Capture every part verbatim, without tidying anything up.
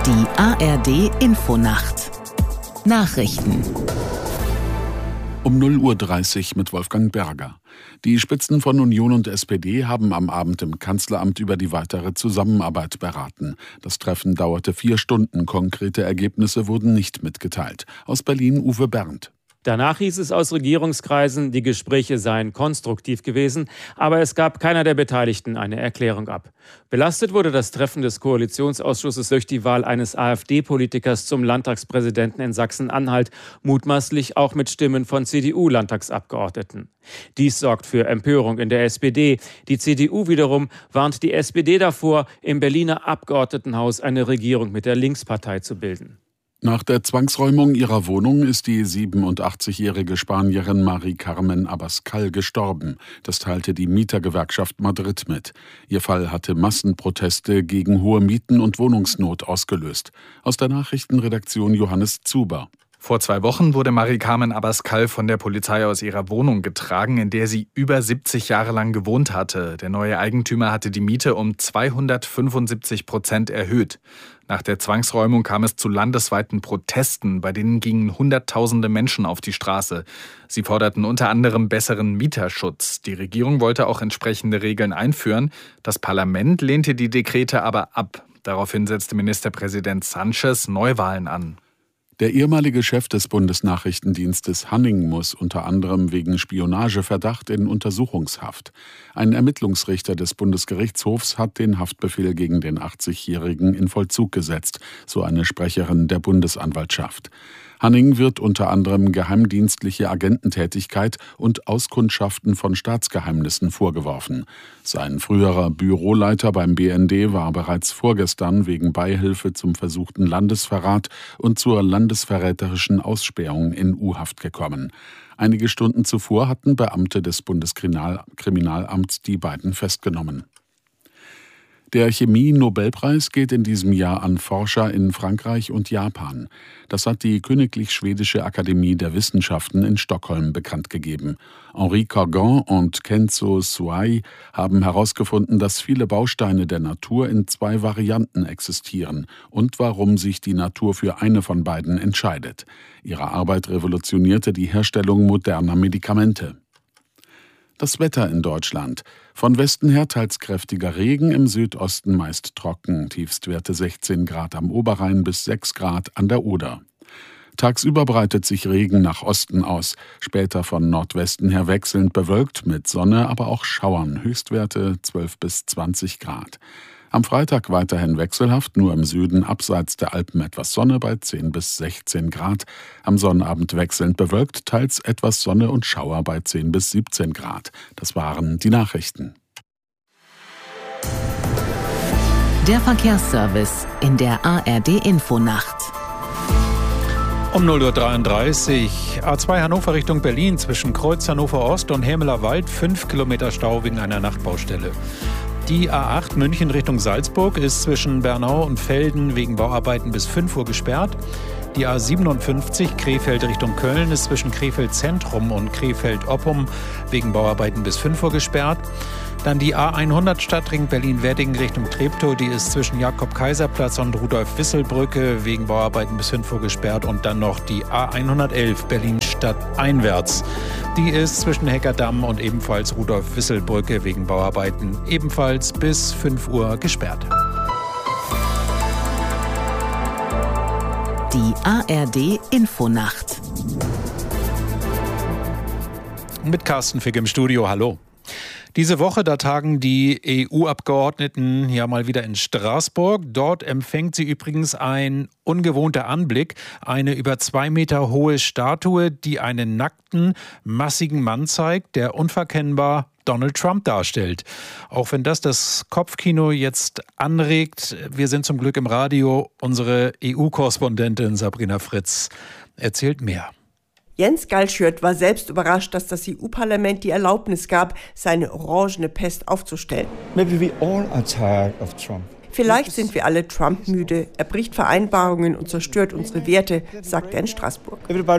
Die A R D-Infonacht Nachrichten um null Uhr dreißig mit Wolfgang Berger. Die Spitzen von Union und S P D haben am Abend im Kanzleramt über die weitere Zusammenarbeit beraten. Das Treffen dauerte vier Stunden. Konkrete Ergebnisse wurden nicht mitgeteilt. Aus Berlin Uwe Berndt. Danach hieß es aus Regierungskreisen, die Gespräche seien konstruktiv gewesen, aber es gab keiner der Beteiligten eine Erklärung ab. Belastet wurde das Treffen des Koalitionsausschusses durch die Wahl eines AfD-Politikers zum Landtagspräsidenten in Sachsen-Anhalt, mutmaßlich auch mit Stimmen von C D U-Landtagsabgeordneten. Dies sorgt für Empörung in der S P D. Die C D U wiederum warnt die S P D davor, im Berliner Abgeordnetenhaus eine Regierung mit der Linkspartei zu bilden. Nach der Zwangsräumung ihrer Wohnung ist die siebenundachtzigjährige Spanierin Mari-Carmen Abascal gestorben. Das teilte die Mietergewerkschaft Madrid mit. Ihr Fall hatte Massenproteste gegen hohe Mieten und Wohnungsnot ausgelöst. Aus der Nachrichtenredaktion Johannes Zuber. Vor zwei Wochen wurde Mari-Carmen Abascal von der Polizei aus ihrer Wohnung getragen, in der sie über siebzig Jahre lang gewohnt hatte. Der neue Eigentümer hatte die Miete um zweihundertfünfundsiebzig Prozent erhöht. Nach der Zwangsräumung kam es zu landesweiten Protesten, bei denen gingen Hunderttausende Menschen auf die Straße. Sie forderten unter anderem besseren Mieterschutz. Die Regierung wollte auch entsprechende Regeln einführen. Das Parlament lehnte die Dekrete aber ab. Daraufhin setzte Ministerpräsident Sánchez Neuwahlen an. Der ehemalige Chef des Bundesnachrichtendienstes Hanning muss unter anderem wegen Spionageverdacht in Untersuchungshaft. Ein Ermittlungsrichter des Bundesgerichtshofs hat den Haftbefehl gegen den achtzigjährigen in Vollzug gesetzt, so eine Sprecherin der Bundesanwaltschaft. Hanning wird unter anderem geheimdienstliche Agententätigkeit und Auskundschaften von Staatsgeheimnissen vorgeworfen. Sein früherer Büroleiter beim B N D war bereits vorgestern wegen Beihilfe zum versuchten Landesverrat und zur landesverräterischen Ausspähung in U-Haft gekommen. Einige Stunden zuvor hatten Beamte des Bundeskriminalamts die beiden festgenommen. Der Chemie-Nobelpreis geht in diesem Jahr an Forscher in Frankreich und Japan. Das hat die Königlich Schwedische Akademie der Wissenschaften in Stockholm bekannt gegeben. Henri Corgan und Kenzo Suai haben herausgefunden, dass viele Bausteine der Natur in zwei Varianten existieren und warum sich die Natur für eine von beiden entscheidet. Ihre Arbeit revolutionierte die Herstellung moderner Medikamente. Das Wetter in Deutschland. Von Westen her teils kräftiger Regen, im Südosten meist trocken. Tiefstwerte sechzehn Grad am Oberrhein bis sechs Grad an der Oder. Tagsüber breitet sich Regen nach Osten aus. Später von Nordwesten her wechselnd bewölkt mit Sonne, aber auch Schauern. Höchstwerte zwölf bis zwanzig Grad. Am Freitag weiterhin wechselhaft, nur im Süden abseits der Alpen etwas Sonne bei zehn bis sechzehn Grad. Am Sonnabend wechselnd bewölkt, teils etwas Sonne und Schauer bei zehn bis siebzehn Grad. Das waren die Nachrichten. Der Verkehrsservice in der A R D-Infonacht. Um null Uhr dreiunddreißig, A zwei Hannover Richtung Berlin zwischen Kreuz Hannover Ost und Hermeler Wald, fünf Kilometer Stau wegen einer Nachtbaustelle. Die A acht München Richtung Salzburg ist zwischen Bernau und Velden wegen Bauarbeiten bis fünf Uhr gesperrt. Die A siebenundfünfzig Krefeld Richtung Köln ist zwischen Krefeld Zentrum und Krefeld Oppum wegen Bauarbeiten bis fünf Uhr gesperrt. Dann die A hundert Stadtring Berlin-Wedding Richtung Treptow, die ist zwischen Jakob-Kaiser-Platz und Rudolf-Wissel-Brücke wegen Bauarbeiten bis fünf Uhr gesperrt. Und dann noch die A hundertelf Berlin-Stadt einwärts. Die ist zwischen Heckerdamm und ebenfalls Rudolf-Wissel-Brücke wegen Bauarbeiten ebenfalls bis fünf Uhr gesperrt. Die A R D-Infonacht. Mit Carsten Fick im Studio, hallo. Diese Woche, da tagen die E U-Abgeordneten ja mal wieder in Straßburg. Dort empfängt sie übrigens ein ungewohnter Anblick. Eine über zwei Meter hohe Statue, die einen nackten, massigen Mann zeigt, der unverkennbar Donald Trump darstellt. Auch wenn das das Kopfkino jetzt anregt, wir sind zum Glück im Radio. Unsere E U-Korrespondentin Sabrina Fritz erzählt mehr. Jens Galschiot war selbst überrascht, dass das E U-Parlament die Erlaubnis gab, seine orangene Pest aufzustellen. Maybe we all are tired of Trump. Vielleicht sind wir alle Trump-müde. Er bricht Vereinbarungen und zerstört unsere Werte, sagt er in Straßburg.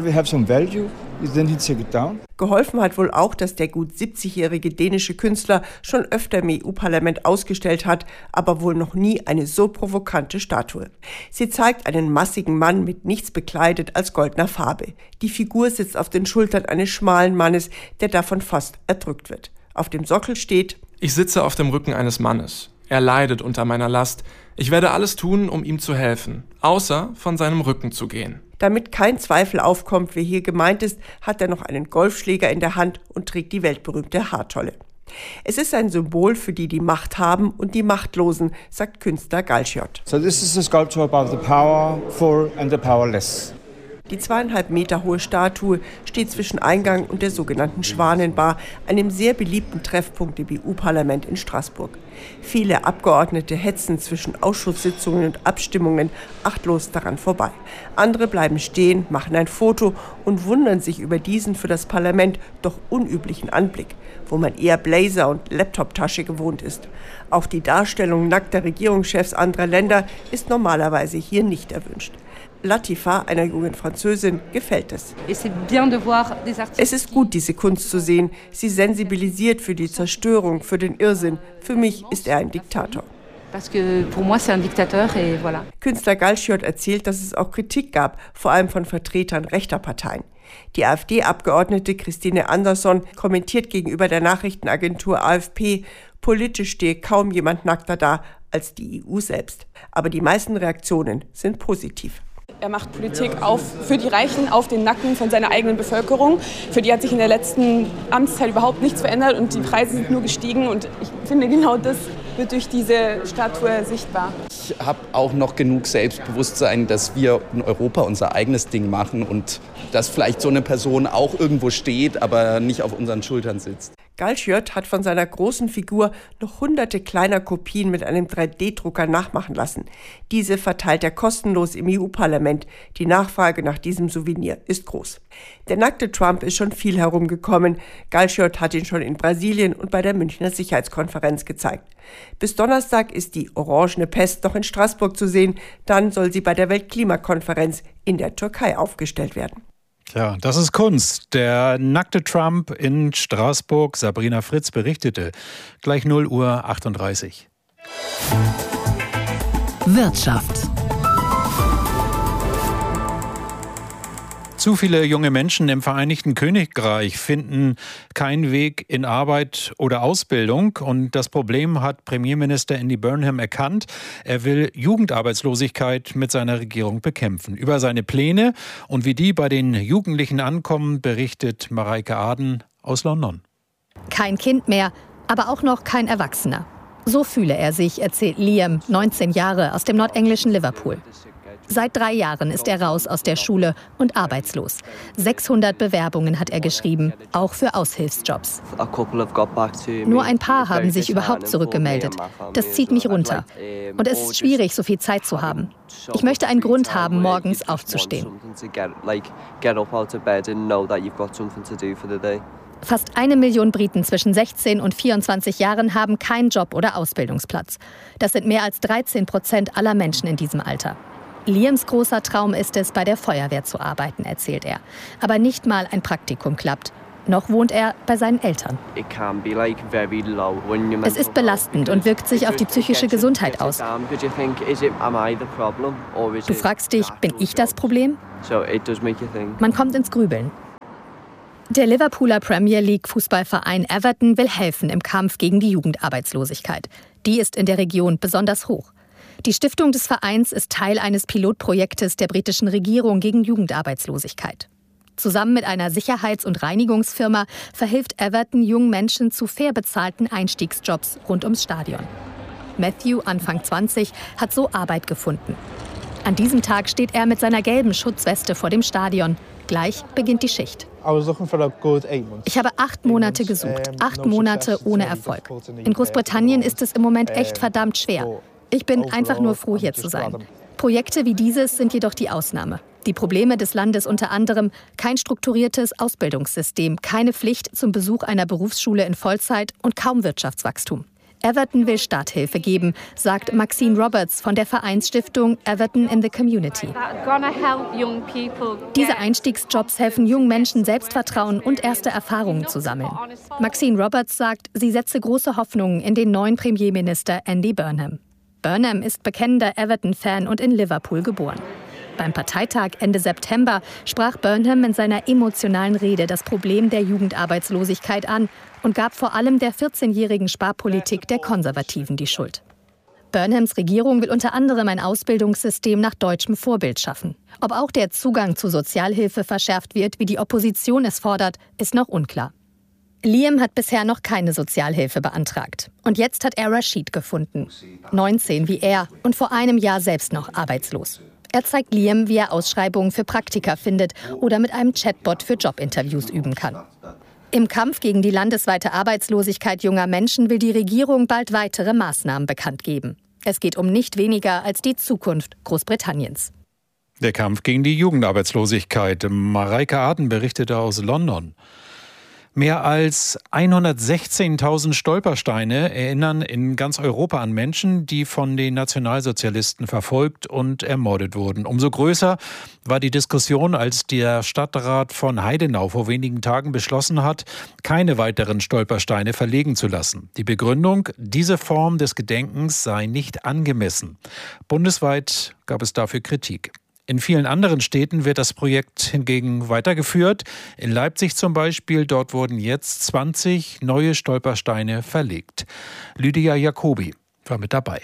Geholfen hat wohl auch, dass der gut siebzigjährige dänische Künstler schon öfter im E U-Parlament ausgestellt hat, aber wohl noch nie eine so provokante Statue. Sie zeigt einen massigen Mann mit nichts bekleidet als goldener Farbe. Die Figur sitzt auf den Schultern eines schmalen Mannes, der davon fast erdrückt wird. Auf dem Sockel steht: Ich sitze auf dem Rücken eines Mannes. Er leidet unter meiner Last. Ich werde alles tun, um ihm zu helfen, außer von seinem Rücken zu gehen. Damit kein Zweifel aufkommt, wer hier gemeint ist, hat er noch einen Golfschläger in der Hand und trägt die weltberühmte Haartolle. Es ist ein Symbol für die, die Macht haben und die Machtlosen, sagt Künstler Galschiot. So this is a sculpture about the powerful and the powerless. Die zweieinhalb Meter hohe Statue steht zwischen Eingang und der sogenannten Schwanenbar, einem sehr beliebten Treffpunkt im E U-Parlament in Straßburg. Viele Abgeordnete hetzen zwischen Ausschusssitzungen und Abstimmungen achtlos daran vorbei. Andere bleiben stehen, machen ein Foto und wundern sich über diesen für das Parlament doch unüblichen Anblick, wo man eher Blazer und Laptoptasche gewohnt ist. Auch die Darstellung nackter Regierungschefs anderer Länder ist normalerweise hier nicht erwünscht. Latifa, einer jungen Französin, gefällt es. Es ist gut, diese Kunst zu sehen. Sie sensibilisiert für die Zerstörung, für den Irrsinn. Für mich ist er ein Diktator. Künstler Galschiot erzählt, dass es auch Kritik gab, vor allem von Vertretern rechter Parteien. Die AfD-Abgeordnete Christine Andersson kommentiert gegenüber der Nachrichtenagentur A F P, politisch stehe kaum jemand nackter da als die E U selbst. Aber die meisten Reaktionen sind positiv. Er macht Politik auf für die Reichen, auf den Nacken von seiner eigenen Bevölkerung. Für die hat sich in der letzten Amtszeit überhaupt nichts verändert und die Preise sind nur gestiegen. Und ich finde, genau das wird durch diese Statue sichtbar. Ich habe auch noch genug Selbstbewusstsein, dass wir in Europa unser eigenes Ding machen und dass vielleicht so eine Person auch irgendwo steht, aber nicht auf unseren Schultern sitzt. Galschiot hat von seiner großen Figur noch hunderte kleiner Kopien mit einem drei D Drucker nachmachen lassen. Diese verteilt er kostenlos im E U-Parlament. Die Nachfrage nach diesem Souvenir ist groß. Der nackte Trump ist schon viel herumgekommen. Galschiot hat ihn schon in Brasilien und bei der Münchner Sicherheitskonferenz gezeigt. Bis Donnerstag ist die orangene Pest noch in Straßburg zu sehen. Dann soll sie bei der Weltklimakonferenz in der Türkei aufgestellt werden. Ja, das ist Kunst. Der nackte Trump in Straßburg. Sabrina Fritz berichtete. Gleich null Uhr achtunddreißig. Wirtschaft. Zu viele junge Menschen im Vereinigten Königreich finden keinen Weg in Arbeit oder Ausbildung. Und das Problem hat Premierminister Andy Burnham erkannt. Er will Jugendarbeitslosigkeit mit seiner Regierung bekämpfen. Über seine Pläne und wie die bei den Jugendlichen ankommen, berichtet Mareike Aden aus London. Kein Kind mehr, aber auch noch kein Erwachsener. So fühle er sich, erzählt Liam, neunzehn Jahre, aus dem nordenglischen Liverpool. Seit drei Jahren ist er raus aus der Schule und arbeitslos. sechshundert Bewerbungen hat er geschrieben, auch für Aushilfsjobs. Nur ein paar haben sich überhaupt zurückgemeldet. Das zieht mich runter. Und es ist schwierig, so viel Zeit zu haben. Ich möchte einen Grund haben, morgens aufzustehen. Fast eine Million Briten zwischen sechzehn und vierundzwanzig Jahren haben keinen Job oder Ausbildungsplatz. Das sind mehr als dreizehn Prozent aller Menschen in diesem Alter. Liams großer Traum ist es, bei der Feuerwehr zu arbeiten, erzählt er. Aber nicht mal ein Praktikum klappt. Noch wohnt er bei seinen Eltern. Es ist belastend und wirkt sich auf die psychische Gesundheit aus. Du fragst dich, bin ich das Problem? Man kommt ins Grübeln. Der Liverpooler Premier League Fußballverein Everton will helfen im Kampf gegen die Jugendarbeitslosigkeit. Die ist in der Region besonders hoch. Die Stiftung des Vereins ist Teil eines Pilotprojektes der britischen Regierung gegen Jugendarbeitslosigkeit. Zusammen mit einer Sicherheits- und Reinigungsfirma verhilft Everton jungen Menschen zu fair bezahlten Einstiegsjobs rund ums Stadion. Matthew, Anfang zwanzig, hat so Arbeit gefunden. An diesem Tag steht er mit seiner gelben Schutzweste vor dem Stadion. Gleich beginnt die Schicht. Ich habe acht Monate gesucht, acht Monate ohne Erfolg. In Großbritannien ist es im Moment echt verdammt schwer. Ich bin einfach nur froh, hier zu sein. Projekte wie dieses sind jedoch die Ausnahme. Die Probleme des Landes unter anderem kein strukturiertes Ausbildungssystem, keine Pflicht zum Besuch einer Berufsschule in Vollzeit und kaum Wirtschaftswachstum. Everton will Starthilfe geben, sagt Maxine Roberts von der Vereinsstiftung Everton in the Community. Diese Einstiegsjobs helfen jungen Menschen, Selbstvertrauen und erste Erfahrungen zu sammeln. Maxine Roberts sagt, sie setze große Hoffnungen in den neuen Premierminister Andy Burnham. Burnham ist bekennender Everton-Fan und in Liverpool geboren. Beim Parteitag Ende September sprach Burnham in seiner emotionalen Rede das Problem der Jugendarbeitslosigkeit an und gab vor allem der vierzehnjährigen Sparpolitik der Konservativen die Schuld. Burnhams Regierung will unter anderem ein Ausbildungssystem nach deutschem Vorbild schaffen. Ob auch der Zugang zu Sozialhilfe verschärft wird, wie die Opposition es fordert, ist noch unklar. Liam hat bisher noch keine Sozialhilfe beantragt. Und jetzt hat er Rashid gefunden. neunzehn wie er und vor einem Jahr selbst noch arbeitslos. Er zeigt Liam, wie er Ausschreibungen für Praktika findet oder mit einem Chatbot für Jobinterviews üben kann. Im Kampf gegen die landesweite Arbeitslosigkeit junger Menschen will die Regierung bald weitere Maßnahmen bekannt geben. Es geht um nicht weniger als die Zukunft Großbritanniens. Der Kampf gegen die Jugendarbeitslosigkeit. Mareike Arden berichtete aus London. Mehr als hundertsechzehntausend Stolpersteine erinnern in ganz Europa an Menschen, die von den Nationalsozialisten verfolgt und ermordet wurden. Umso größer war die Diskussion, als der Stadtrat von Heidenau vor wenigen Tagen beschlossen hat, keine weiteren Stolpersteine verlegen zu lassen. Die Begründung, diese Form des Gedenkens sei nicht angemessen. Bundesweit gab es dafür Kritik. In vielen anderen Städten wird das Projekt hingegen weitergeführt. In Leipzig zum Beispiel, dort wurden jetzt zwanzig neue Stolpersteine verlegt. Lydia Jacobi war mit dabei.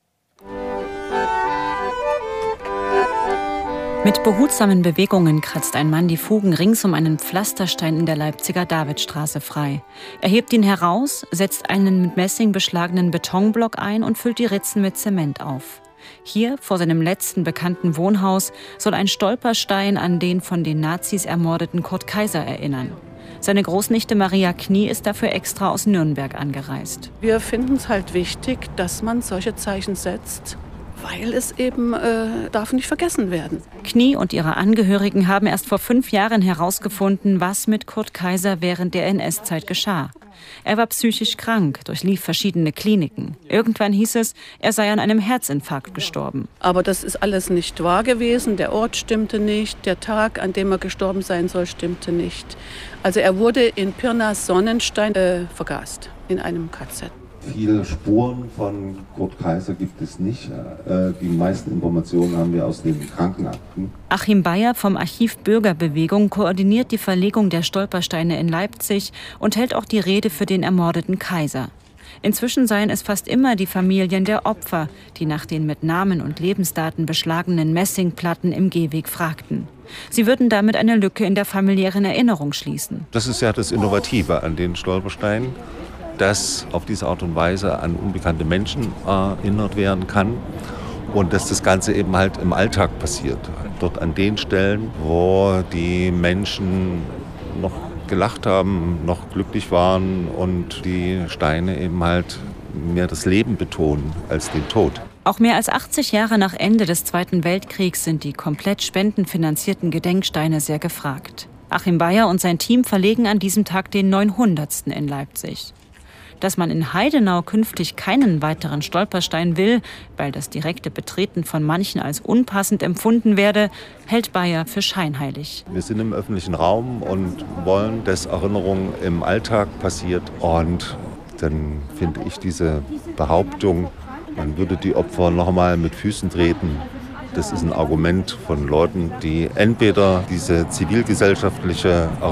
Mit behutsamen Bewegungen kratzt ein Mann die Fugen rings um einen Pflasterstein in der Leipziger Davidstraße frei. Er hebt ihn heraus, setzt einen mit Messing beschlagenen Betonblock ein und füllt die Ritzen mit Zement auf. Hier, vor seinem letzten bekannten Wohnhaus, soll ein Stolperstein an den von den Nazis ermordeten Kurt Kaiser erinnern. Seine Großnichte Maria Knie ist dafür extra aus Nürnberg angereist. Wir finden es halt wichtig, dass man solche Zeichen setzt, weil es eben äh, darf nicht vergessen werden. Knie und ihre Angehörigen haben erst vor fünf Jahren herausgefunden, was mit Kurt Kaiser während der N S-Zeit geschah. Er war psychisch krank, durchlief verschiedene Kliniken. Irgendwann hieß es, er sei an einem Herzinfarkt gestorben. Aber das ist alles nicht wahr gewesen. Der Ort stimmte nicht, der Tag, an dem er gestorben sein soll, stimmte nicht. Also er wurde in Pirna-Sonnenstein äh, vergast, in einem K Z. Viele Spuren von Kurt Kaiser gibt es nicht. Die meisten Informationen haben wir aus den Krankenakten. Achim Bayer vom Archiv Bürgerbewegung koordiniert die Verlegung der Stolpersteine in Leipzig und hält auch die Rede für den ermordeten Kaiser. Inzwischen seien es fast immer die Familien der Opfer, die nach den mit Namen und Lebensdaten beschlagenen Messingplatten im Gehweg fragten. Sie würden damit eine Lücke in der familiären Erinnerung schließen. Das ist ja das Innovative an den Stolpersteinen, dass auf diese Art und Weise an unbekannte Menschen erinnert werden kann und dass das Ganze eben halt im Alltag passiert. Dort an den Stellen, wo die Menschen noch gelacht haben, noch glücklich waren und die Steine eben halt mehr das Leben betonen als den Tod. Auch mehr als achtzig Jahre nach Ende des Zweiten Weltkriegs sind die komplett spendenfinanzierten Gedenksteine sehr gefragt. Achim Bayer und sein Team verlegen an diesem Tag den neunhundertsten in Leipzig. Dass man in Heidenau künftig keinen weiteren Stolperstein will, weil das direkte Betreten von manchen als unpassend empfunden werde, hält Bayer für scheinheilig. Wir sind im öffentlichen Raum und wollen, dass Erinnerung im Alltag passiert. Und dann finde ich diese Behauptung, man würde die Opfer noch einmal mit Füßen treten, das ist ein Argument von Leuten, die entweder diese zivilgesellschaftliche